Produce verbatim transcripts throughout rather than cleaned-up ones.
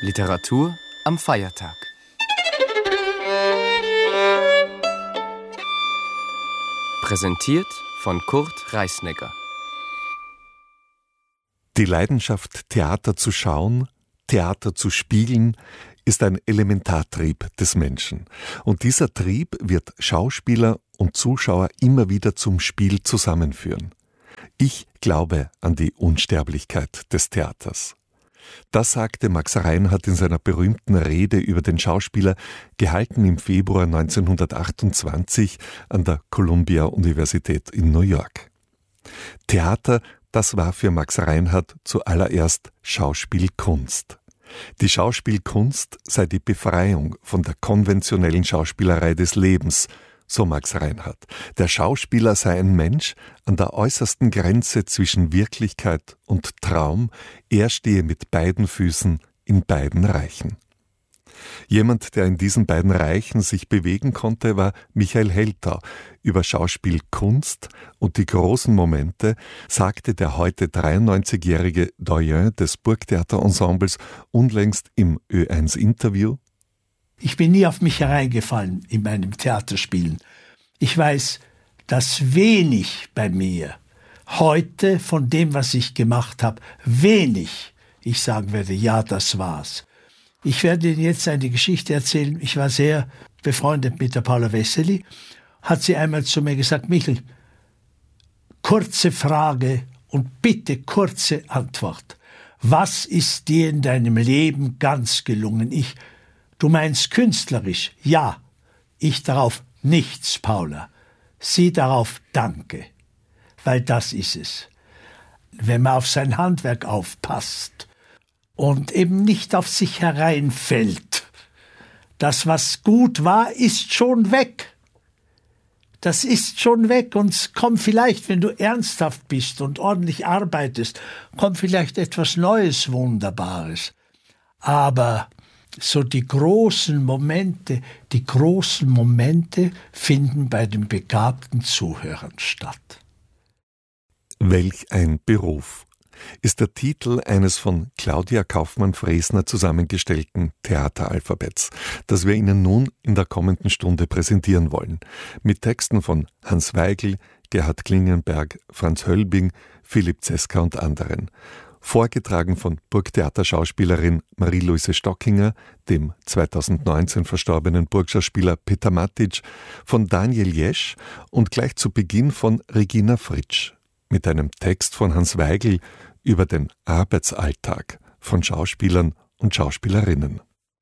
Literatur am Feiertag. Präsentiert von Kurt Reisnegger. Die Leidenschaft, Theater zu schauen, Theater zu spiegeln, ist ein Elementartrieb des Menschen. Und dieser Trieb wird Schauspieler und Zuschauer immer wieder zum Spiel zusammenführen. Ich glaube an die Unsterblichkeit des Theaters. Das sagte Max Reinhardt in seiner berühmten Rede über den Schauspieler, gehalten im Februar neunzehnhundertachtundzwanzig an der Columbia-Universität in New York. Theater, das war für Max Reinhardt zuallererst Schauspielkunst. Die Schauspielkunst sei die Befreiung von der konventionellen Schauspielerei des Lebens, so Max Reinhardt. Der Schauspieler sei ein Mensch an der äußersten Grenze zwischen Wirklichkeit und Traum. Er stehe mit beiden Füßen in beiden Reichen. Jemand, der in diesen beiden Reichen sich bewegen konnte, war Michael Heltau. Über Schauspielkunst und die großen Momente sagte der heute dreiundneunzigjährige Doyen des Burgtheaterensembles unlängst im Ö eins Interview: Ich bin nie auf mich hereingefallen in meinem Theaterspielen. Ich weiß, dass wenig bei mir heute von dem, was ich gemacht habe, wenig ich sagen werde, ja, das war's. Ich werde Ihnen jetzt eine Geschichte erzählen. Ich war sehr befreundet mit der Paula Wessely. Hat sie einmal zu mir gesagt: Michel, kurze Frage und bitte kurze Antwort. Was ist dir in deinem Leben ganz gelungen? Ich: Du meinst künstlerisch? Ja. Ich darauf: nichts, Paula. Sie darauf: danke. Weil das ist es. Wenn man auf sein Handwerk aufpasst und eben nicht auf sich hereinfällt. Das, was gut war, ist schon weg. Das ist schon weg und es kommt vielleicht, wenn du ernsthaft bist und ordentlich arbeitest, kommt vielleicht etwas Neues, Wunderbares. Aber so die großen Momente, die großen Momente finden bei den begabten Zuhörern statt. Welch ein Beruf ist der Titel eines von Claudia Kaufmann-Fresner zusammengestellten Theateralphabets, das wir Ihnen nun in der kommenden Stunde präsentieren wollen. Mit Texten von Hans Weigl, Gerhard Klingenberg, Franz Hölbing, Philipp Zeska und anderen. Vorgetragen von Burgtheaterschauspielerin Marie-Louise Stockinger, dem zweitausendneunzehn verstorbenen Burgschauspieler Peter Matic, von Daniel Jesch und gleich zu Beginn von Regina Fritsch. Mit einem Text von Hans Weigl über den Arbeitsalltag von Schauspielern und Schauspielerinnen.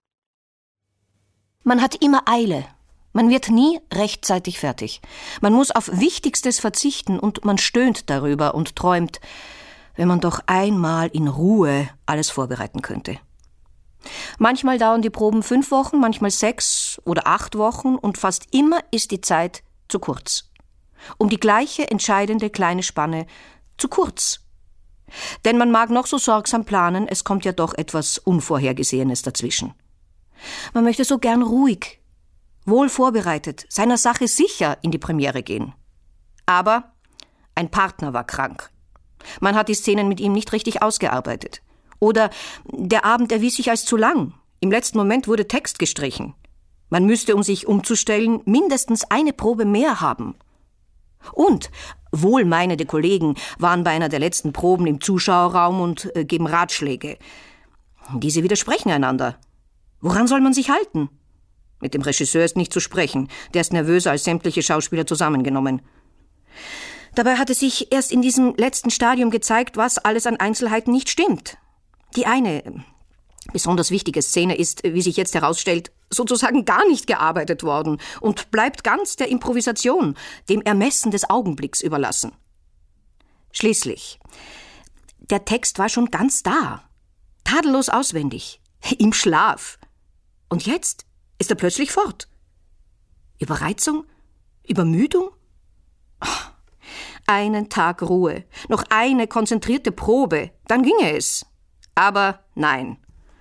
Man hat immer Eile. Man wird nie rechtzeitig fertig. Man muss auf Wichtigstes verzichten und man stöhnt darüber und träumt, wenn man doch einmal in Ruhe alles vorbereiten könnte. Manchmal dauern die Proben fünf Wochen, manchmal sechs oder acht Wochen und fast immer ist die Zeit zu kurz. Um die gleiche entscheidende kleine Spanne zu kurz. Denn man mag noch so sorgsam planen, es kommt ja doch etwas Unvorhergesehenes dazwischen. Man möchte so gern ruhig, wohl vorbereitet, seiner Sache sicher in die Premiere gehen. Aber ein Partner war krank. Man hat die Szenen mit ihm nicht richtig ausgearbeitet. Oder der Abend erwies sich als zu lang. Im letzten Moment wurde Text gestrichen. Man müsste, um sich umzustellen, mindestens eine Probe mehr haben. Und wohlmeinende Kollegen waren bei einer der letzten Proben im Zuschauerraum und äh, geben Ratschläge. Diese widersprechen einander. Woran soll man sich halten? Mit dem Regisseur ist nicht zu sprechen. Der ist nervöser als sämtliche Schauspieler zusammengenommen. Dabei hat es sich erst in diesem letzten Stadium gezeigt, was alles an Einzelheiten nicht stimmt. Die eine besonders wichtige Szene ist, wie sich jetzt herausstellt, sozusagen gar nicht gearbeitet worden und bleibt ganz der Improvisation, dem Ermessen des Augenblicks überlassen. Schließlich, der Text war schon ganz da, tadellos auswendig, im Schlaf. Und jetzt ist er plötzlich fort. Überreizung? Übermüdung? Oh, einen Tag Ruhe, noch eine konzentrierte Probe, dann ginge es. Aber nein.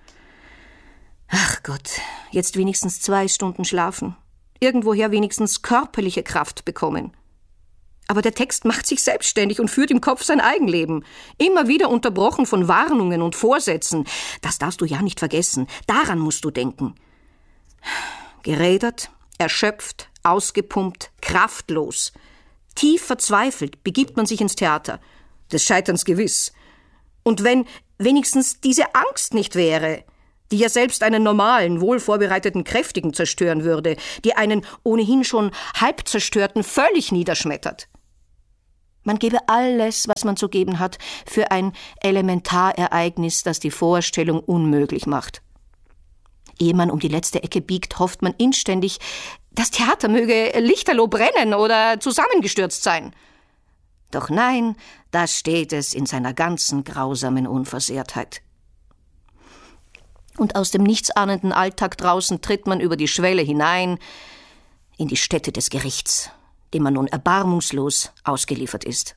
Ach Gott, jetzt wenigstens zwei Stunden schlafen. Irgendwoher wenigstens körperliche Kraft bekommen. Aber der Text macht sich selbstständig und führt im Kopf sein Eigenleben. Immer wieder unterbrochen von Warnungen und Vorsätzen. Das darfst du ja nicht vergessen. Daran musst du denken. Gerädert, erschöpft, ausgepumpt, kraftlos. Tief verzweifelt begibt man sich ins Theater. Des Scheiterns gewiss. Und wenn wenigstens diese Angst nicht wäre, die ja selbst einen normalen, wohlvorbereiteten Kräftigen zerstören würde, die einen ohnehin schon halb zerstörten völlig niederschmettert. Man gebe alles, was man zu geben hat, für ein Elementarereignis, das die Vorstellung unmöglich macht. Ehe man um die letzte Ecke biegt, hofft man inständig, das Theater möge lichterloh brennen oder zusammengestürzt sein. Doch nein, da steht es in seiner ganzen grausamen Unversehrtheit. Und aus dem nichtsahnenden Alltag draußen tritt man über die Schwelle hinein in die Stätte des Gerichts, dem man nun erbarmungslos ausgeliefert ist.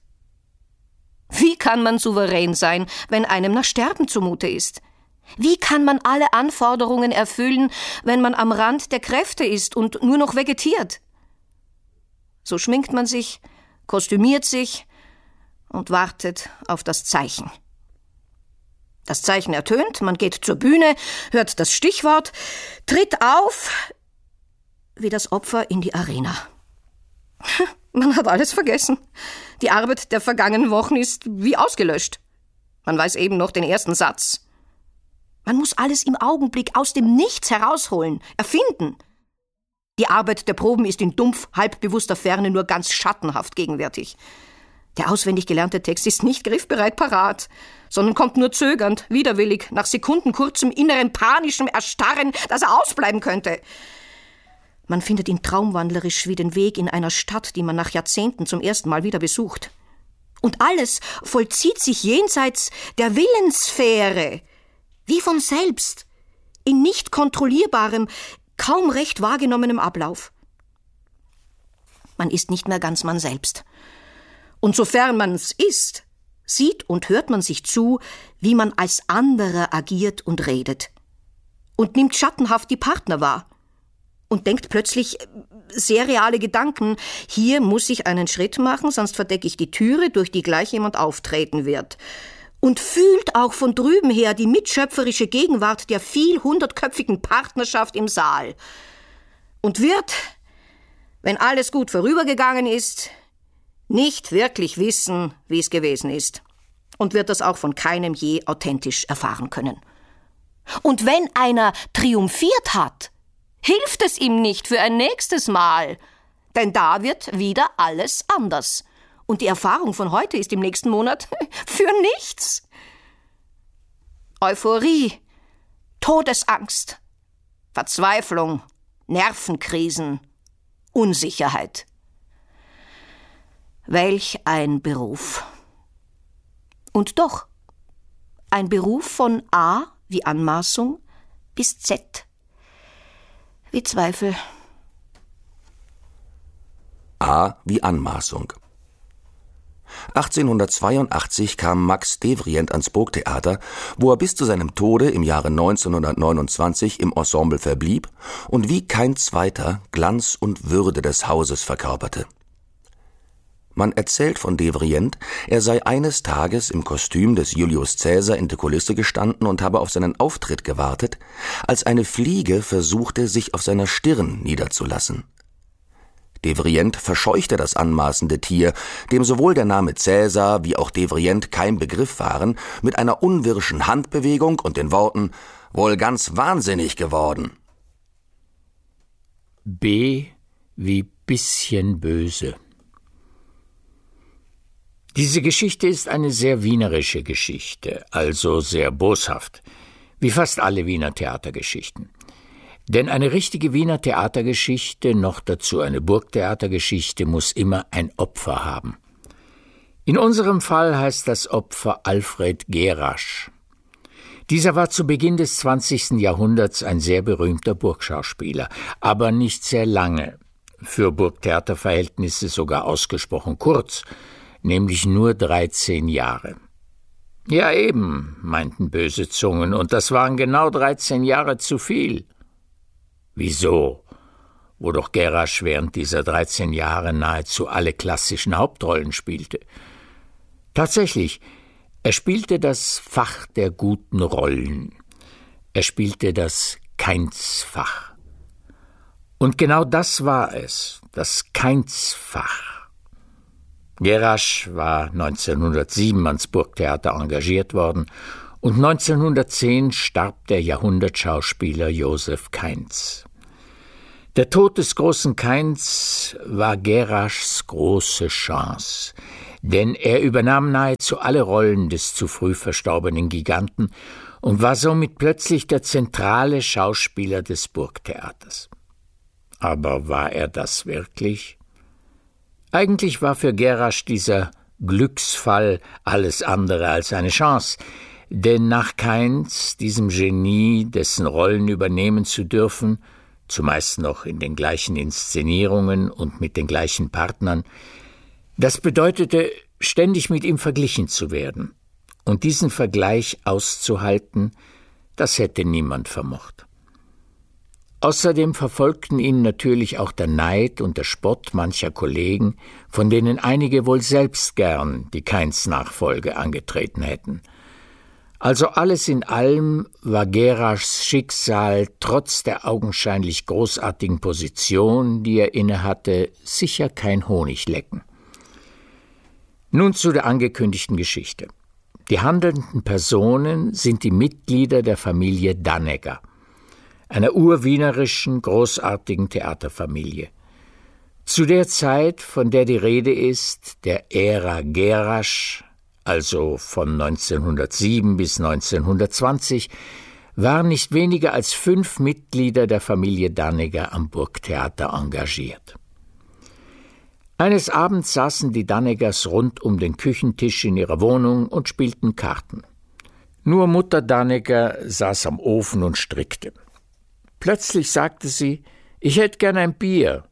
Wie kann man souverän sein, wenn einem nach Sterben zumute ist? Wie kann man alle Anforderungen erfüllen, wenn man am Rand der Kräfte ist und nur noch vegetiert? So schminkt man sich, kostümiert sich und wartet auf das Zeichen. Das Zeichen ertönt, man geht zur Bühne, hört das Stichwort, tritt auf wie das Opfer in die Arena. Man hat alles vergessen. Die Arbeit der vergangenen Wochen ist wie ausgelöscht. Man weiß eben noch den ersten Satz. Man muss alles im Augenblick aus dem Nichts herausholen, erfinden. Die Arbeit der Proben ist in dumpf, halbbewusster Ferne nur ganz schattenhaft gegenwärtig. Der auswendig gelernte Text ist nicht griffbereit parat, sondern kommt nur zögernd, widerwillig, nach sekundenkurzem inneren panischem Erstarren, dass er ausbleiben könnte. Man findet ihn traumwandlerisch wie den Weg in einer Stadt, die man nach Jahrzehnten zum ersten Mal wieder besucht. Und alles vollzieht sich jenseits der Willenssphäre, wie von selbst, in nicht kontrollierbarem, kaum recht wahrgenommenem Ablauf. Man ist nicht mehr ganz man selbst. Und sofern man's ist, sieht und hört man sich zu, wie man als anderer agiert und redet. Und nimmt schattenhaft die Partner wahr. Und denkt plötzlich sehr reale Gedanken. Hier muss ich einen Schritt machen, sonst verdecke ich die Türe, durch die gleich jemand auftreten wird. Und fühlt auch von drüben her die mitschöpferische Gegenwart der viel hundertköpfigen Partnerschaft im Saal. Und wird, wenn alles gut vorübergegangen ist, nicht wirklich wissen, wie es gewesen ist. Und wird das auch von keinem je authentisch erfahren können. Und wenn einer triumphiert hat, hilft es ihm nicht für ein nächstes Mal, denn da wird wieder alles anders. Und die Erfahrung von heute ist im nächsten Monat für nichts. Euphorie, Todesangst, Verzweiflung, Nervenkrisen, Unsicherheit. Welch ein Beruf. Und doch, ein Beruf von A wie Anmaßung bis Z wie Zweifel. A wie Anmaßung. achtzehnhundertzweiundachtzig kam Max Devrient ans Burgtheater, wo er bis zu seinem Tode im Jahre neunzehnhundertneunundzwanzig im Ensemble verblieb und wie kein zweiter Glanz und Würde des Hauses verkörperte. Man erzählt von Devrient, er sei eines Tages im Kostüm des Julius Caesar in der Kulisse gestanden und habe auf seinen Auftritt gewartet, als eine Fliege versuchte, sich auf seiner Stirn niederzulassen. Devrient verscheuchte das anmaßende Tier, dem sowohl der Name Caesar wie auch Devrient kein Begriff waren, mit einer unwirschen Handbewegung und den Worten »wohl ganz wahnsinnig geworden«. B wie bisschen böse. Diese Geschichte ist eine sehr wienerische Geschichte, also sehr boshaft, wie fast alle Wiener Theatergeschichten. Denn eine richtige Wiener Theatergeschichte, noch dazu eine Burgtheatergeschichte, muss immer ein Opfer haben. In unserem Fall heißt das Opfer Alfred Gerasch. Dieser war zu Beginn des zwanzigsten Jahrhunderts ein sehr berühmter Burgschauspieler, aber nicht sehr lange, für Burgtheaterverhältnisse sogar ausgesprochen kurz, nämlich nur dreizehn Jahre. Ja eben, meinten böse Zungen, und das waren genau dreizehn Jahre zu viel. Wieso? wo doch Gerrasch während dieser dreizehn Jahre nahezu alle klassischen Hauptrollen spielte. Tatsächlich, er spielte das Fach der guten Rollen. Er spielte das Kainz-Fach. Und genau das war es, das Kainz-Fach. Gerrasch war neunzehnhundertsieben ans Burgtheater engagiert worden und neunzehnhundertzehn starb der Jahrhundertschauspieler Joseph Kainz. Der Tod des großen Kainz war Gerraschs große Chance, denn er übernahm nahezu alle Rollen des zu früh verstorbenen Giganten und war somit plötzlich der zentrale Schauspieler des Burgtheaters. Aber war er das wirklich? Eigentlich war für Gerrasch dieser Glücksfall alles andere als eine Chance, denn nach Kainz, diesem Genie, dessen Rollen übernehmen zu dürfen, zumeist noch in den gleichen Inszenierungen und mit den gleichen Partnern, das bedeutete, ständig mit ihm verglichen zu werden. Und diesen Vergleich auszuhalten, das hätte niemand vermocht. Außerdem verfolgten ihn natürlich auch der Neid und der Spott mancher Kollegen, von denen einige wohl selbst gern die Kainz-Nachfolge angetreten hätten. Also alles in allem war Gerraschs Schicksal trotz der augenscheinlich großartigen Position, die er innehatte, sicher kein Honiglecken. Nun zu der angekündigten Geschichte. Die handelnden Personen sind die Mitglieder der Familie Danneger, einer urwienerischen, großartigen Theaterfamilie. Zu der Zeit, von der die Rede ist, der Ära Gerrasch, also von neunzehnhundertsieben bis neunzehnhundertzwanzig, waren nicht weniger als fünf Mitglieder der Familie Danneger am Burgtheater engagiert. Eines Abends saßen die Dannegers rund um den Küchentisch in ihrer Wohnung und spielten Karten. Nur Mutter Danneger saß am Ofen und strickte. Plötzlich sagte sie, »Ich hätte gern ein Bier.«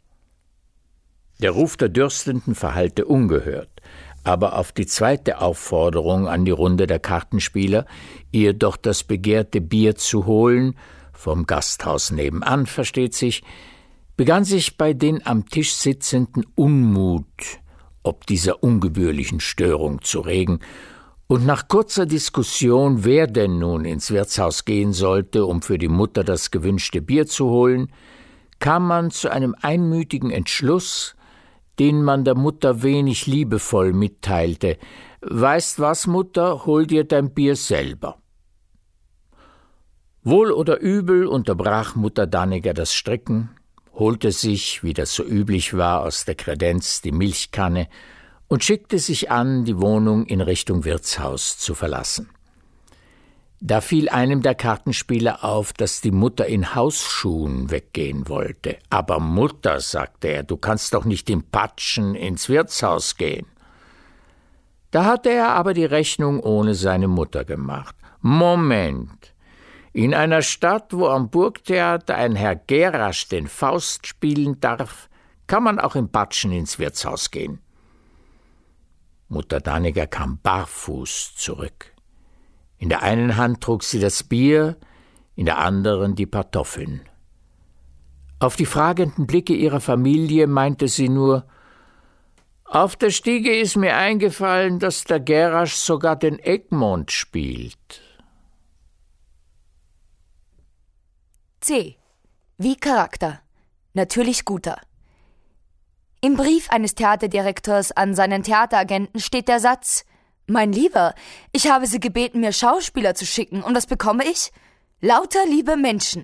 Der Ruf der Dürstenden verhallte ungehört, aber auf die zweite Aufforderung an die Runde der Kartenspieler, ihr doch das begehrte Bier zu holen, vom Gasthaus nebenan, versteht sich, begann sich bei den am Tisch Sitzenden Unmut ob dieser ungebührlichen Störung zu regen, und nach kurzer Diskussion, wer denn nun ins Wirtshaus gehen sollte, um für die Mutter das gewünschte Bier zu holen, kam man zu einem einmütigen Entschluss, den man der Mutter wenig liebevoll mitteilte. »Weißt was, Mutter, hol dir dein Bier selber.« Wohl oder übel unterbrach Mutter Danneger das Stricken, holte sich, wie das so üblich war, aus der Kredenz die Milchkanne und schickte sich an, die Wohnung in Richtung Wirtshaus zu verlassen. Da fiel einem der Kartenspieler auf, dass die Mutter in Hausschuhen weggehen wollte. »Aber Mutter«, sagte er, »du kannst doch nicht im Patschen ins Wirtshaus gehen.« Da hatte er aber die Rechnung ohne seine Mutter gemacht. »Moment, in einer Stadt, wo am Burgtheater ein Herr Gerrasch den Faust spielen darf, kann man auch im Patschen ins Wirtshaus gehen.« Mutter Danneger kam barfuß zurück. In der einen Hand trug sie das Bier, in der anderen die Kartoffeln. Auf die fragenden Blicke ihrer Familie meinte sie nur, »Auf der Stiege ist mir eingefallen, dass der Gerrasch sogar den Egmont spielt.« C. Wie Charakter. Natürlich guter. Im Brief eines Theaterdirektors an seinen Theateragenten steht der Satz, »Mein Lieber, ich habe Sie gebeten, mir Schauspieler zu schicken, und was bekomme ich? Lauter liebe Menschen.«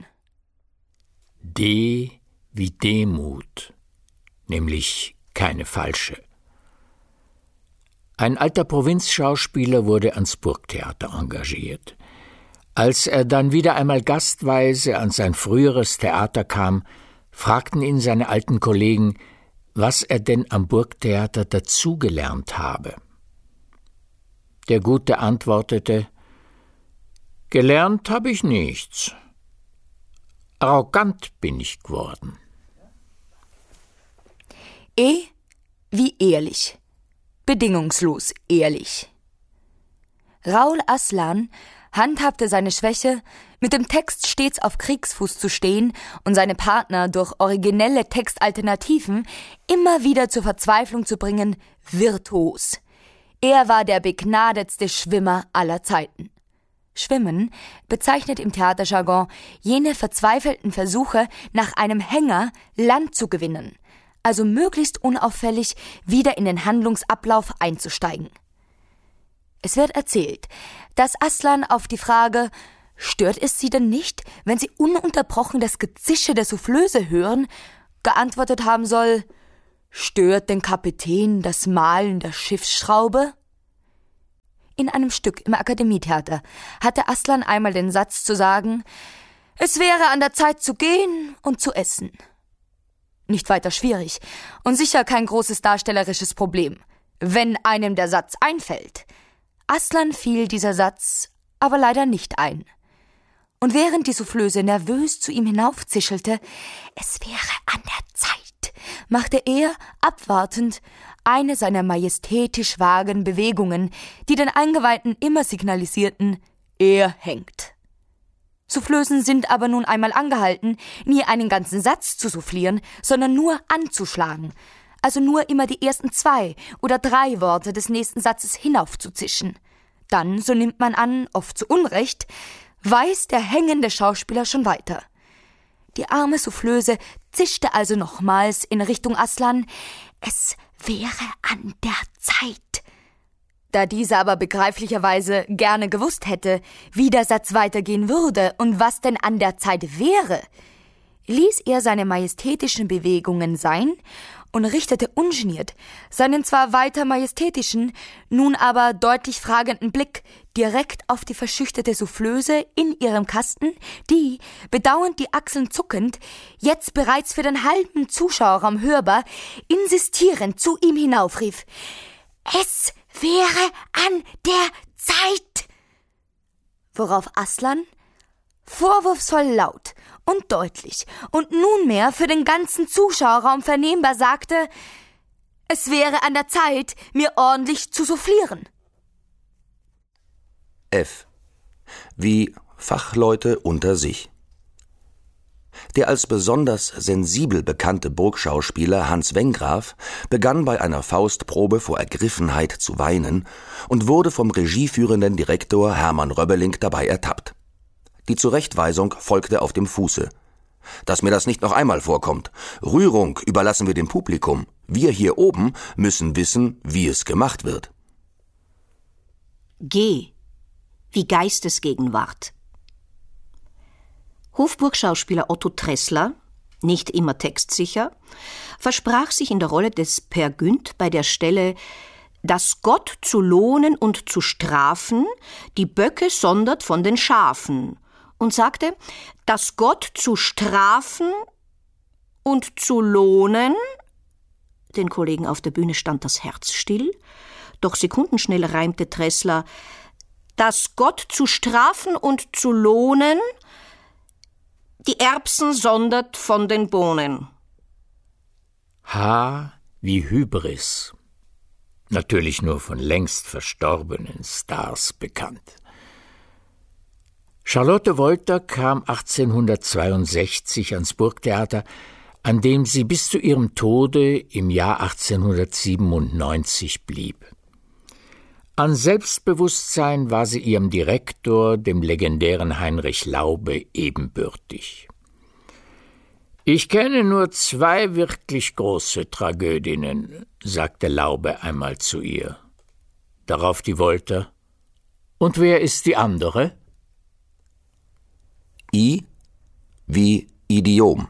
D wie Demut, nämlich keine falsche. Ein alter Provinzschauspieler wurde ans Burgtheater engagiert. Als er dann wieder einmal gastweise an sein früheres Theater kam, fragten ihn seine alten Kollegen, was er denn am Burgtheater dazugelernt habe. Der Gute antwortete, »Gelernt habe ich nichts. Arrogant bin ich geworden.« E wie ehrlich. Bedingungslos ehrlich. Raul Aslan handhabte seine Schwäche, mit dem Text stets auf Kriegsfuß zu stehen und seine Partner durch originelle Textalternativen immer wieder zur Verzweiflung zu bringen, virtuos. Er war der begnadetste Schwimmer aller Zeiten. Schwimmen bezeichnet im Theaterjargon jene verzweifelten Versuche, nach einem Hänger Land zu gewinnen, also möglichst unauffällig wieder in den Handlungsablauf einzusteigen. Es wird erzählt, dass Aslan auf die Frage, stört es Sie denn nicht, wenn Sie ununterbrochen das Gezische der Soufflöse hören, geantwortet haben soll, stört den Kapitän das Malen der Schiffsschraube? In einem Stück im Akademietheater hatte Aslan einmal den Satz zu sagen, es wäre an der Zeit zu gehen und zu essen. Nicht weiter schwierig und sicher kein großes darstellerisches Problem, wenn einem der Satz einfällt. Aslan fiel dieser Satz aber leider nicht ein. Und während die Soufflöse nervös zu ihm hinaufzischelte, es wäre an der Zeit, machte er, abwartend, eine seiner majestätisch vagen Bewegungen, die den Eingeweihten immer signalisierten, er hängt. Soufflösen sind aber nun einmal angehalten, nie einen ganzen Satz zu soufflieren, sondern nur anzuschlagen, also nur immer die ersten zwei oder drei Worte des nächsten Satzes hinaufzuzischen. Dann, so nimmt man an, oft zu Unrecht, weiß der hängende Schauspieler schon weiter. Die arme Soufflöse zischte also nochmals in Richtung Aslan, es wäre an der Zeit. Da dieser aber begreiflicherweise gerne gewusst hätte, wie der Satz weitergehen würde und was denn an der Zeit wäre, ließ er seine majestätischen Bewegungen sein und richtete ungeniert seinen zwar weiter majestätischen, nun aber deutlich fragenden Blick direkt auf die verschüchterte Soufflöse in ihrem Kasten, die, bedauernd die Achseln zuckend, jetzt bereits für den halben Zuschauerraum hörbar, insistierend zu ihm hinaufrief, »Es wäre an der Zeit!« Worauf Aslan vorwurfsvoll laut und deutlich und nunmehr für den ganzen Zuschauerraum vernehmbar sagte, es wäre an der Zeit, mir ordentlich zu soufflieren. F. Wie Fachleute unter sich. Der als besonders sensibel bekannte Burgschauspieler Hans Wengraf begann bei einer Faustprobe vor Ergriffenheit zu weinen und wurde vom regieführenden Direktor Hermann Röbbeling dabei ertappt. Die Zurechtweisung folgte auf dem Fuße. Dass mir das nicht noch einmal vorkommt. Rührung überlassen wir dem Publikum. Wir hier oben müssen wissen, wie es gemacht wird. G. Wie Geistesgegenwart. Hofburgschauspieler Otto Tressler, nicht immer textsicher, versprach sich in der Rolle des Per Günd bei der Stelle, dass Gott zu lohnen und zu strafen die Böcke sondert von den Schafen, und sagte, dass Gott zu strafen und zu lohnen, den Kollegen auf der Bühne stand das Herz still, doch sekundenschnell reimte Tressler, dass Gott zu strafen und zu lohnen die Erbsen sondert von den Bohnen. H wie Hybris. Natürlich nur von längst verstorbenen Stars bekannt. Charlotte Wolter kam achtzehnhundertzweiundsechzig ans Burgtheater, an dem sie bis zu ihrem Tode im Jahr achtzehnhundertsiebenundneunzig blieb. An Selbstbewusstsein war sie ihrem Direktor, dem legendären Heinrich Laube, ebenbürtig. »Ich kenne nur zwei wirklich große Tragödinnen«, sagte Laube einmal zu ihr. Darauf die Wolter, »Und wer ist die andere?« I wie Idiom.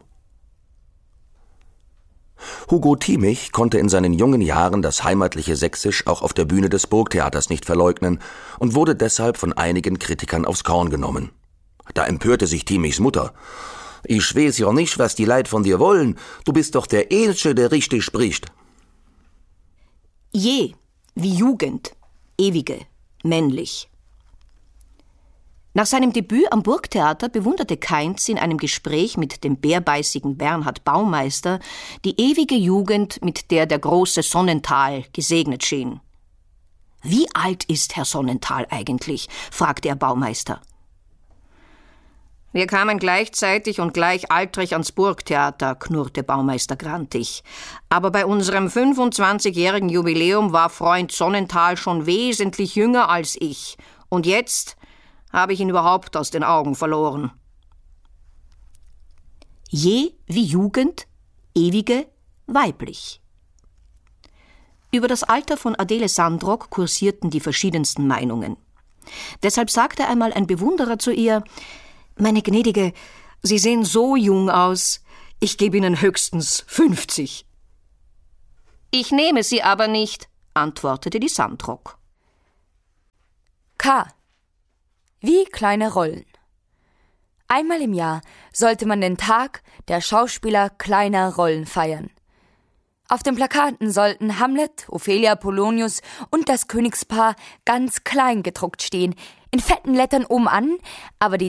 Hugo Thiemich konnte in seinen jungen Jahren das heimatliche Sächsisch auch auf der Bühne des Burgtheaters nicht verleugnen und wurde deshalb von einigen Kritikern aufs Korn genommen. Da empörte sich Thiemichs Mutter. »Ich weiß ja nicht, was die Leid von dir wollen. Du bist doch der Einzige, der richtig spricht.« Je wie Jugend, ewige, männlich. Nach seinem Debüt am Burgtheater bewunderte Kainz in einem Gespräch mit dem bärbeißigen Bernhard Baumeister die ewige Jugend, mit der der große Sonnenthal gesegnet schien. Wie alt ist Herr Sonnenthal eigentlich?, fragte er Baumeister. Wir kamen gleichzeitig und gleichaltrig ans Burgtheater, knurrte Baumeister grantig. Aber bei unserem fünfundzwanzigjährigen Jubiläum war Freund Sonnenthal schon wesentlich jünger als ich. Und jetzt habe ich ihn überhaupt aus den Augen verloren. Je wie Jugend, ewige, weiblich. Über das Alter von Adele Sandrock kursierten die verschiedensten Meinungen. Deshalb sagte einmal ein Bewunderer zu ihr: »Meine Gnädige, Sie sehen so jung aus. Ich gebe Ihnen höchstens fünfzig.« »Ich nehme sie aber nicht«, antwortete die Sandrock. K. Wie kleine Rollen. Einmal im Jahr sollte man den Tag der Schauspieler kleiner Rollen feiern. Auf den Plakaten sollten Hamlet, Ophelia, Polonius und das Königspaar ganz klein gedruckt stehen, in fetten Lettern oben an, aber die